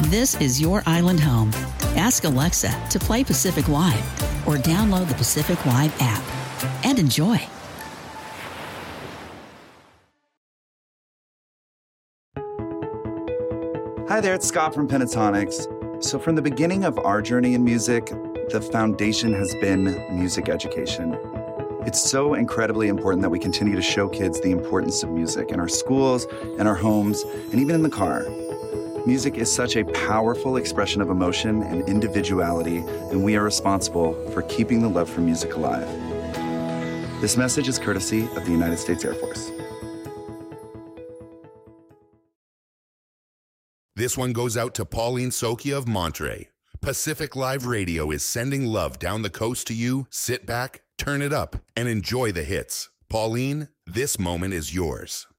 This is your island home. Ask Alexa to play Pacific Live or download the Pacific Live app and enjoy. Hi there, it's Scott from Pentatonics. So from the beginning of our journey in music, the foundation has been music education. It's so incredibly important that we continue to show kids the importance of music in our schools, in our homes, and even in the car. Music is such a powerful expression of emotion and individuality, and we are responsible for keeping the love for music alive. This message is courtesy of the United States Air Force. This one goes out to Pauline Sokia of Monterey. Pacific Live Radio is sending love down the coast to you. Sit back, turn it up, and enjoy the hits. Pauline, this moment is yours.